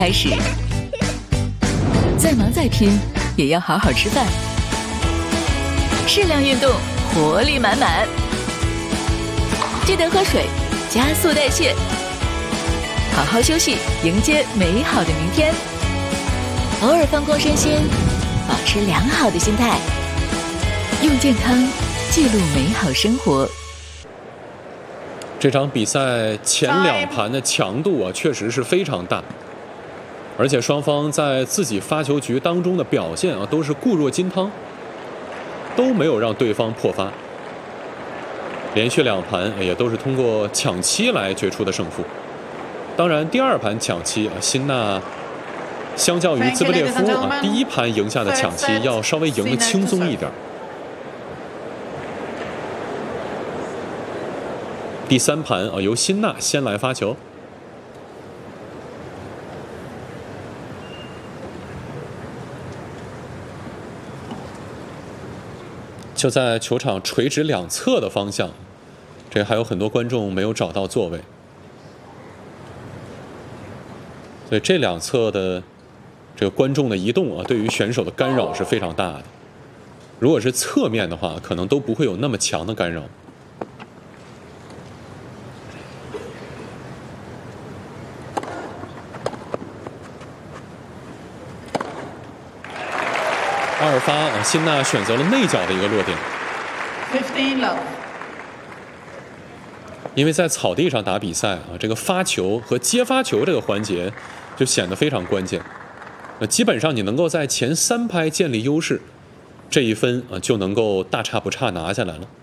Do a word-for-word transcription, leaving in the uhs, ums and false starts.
开始，再忙再拼，也要好好吃饭，适量运动，活力满满。记得喝水，加速代谢，好好休息，迎接美好的明天。偶尔放空身心，保持良好的心态，用健康记录美好生活。 这场比赛前两盘的强度啊，确实是非常大。而且双方在自己发球局当中的表现啊，都是固若金汤，都没有让对方破发。连续两盘也都是通过抢七来决出的胜负。当然，第二盘抢七啊，辛纳相较于兹布列夫啊，第一盘赢下的抢七要稍微赢得轻松一点。第三盘啊，由辛纳先来发球。就在球场垂直两侧的方向，这还有很多观众没有找到座位，所以这两侧的这个观众的移动啊，对于选手的干扰是非常大的。如果是侧面的话，可能都不会有那么强的干扰。二发啊，辛纳选择了内角的一个落点。因为在草地上打比赛啊，这个发球和接发球这个环节就显得非常关键。那基本上你能够在前三拍建立优势，这一分啊就能够大差不差拿下来了。